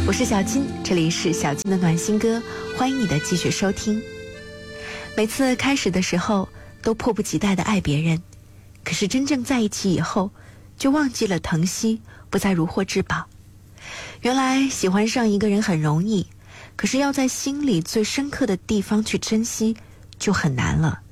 我是小金，这里是小金的暖心歌，欢迎你的继续收听。每次开始的时候都迫不及待地爱别人，可是真正在一起以后，就忘记了疼惜，不再如获至宝。原来喜欢上一个人很容易，可是要在心里最深刻的地方去珍惜，就很难了。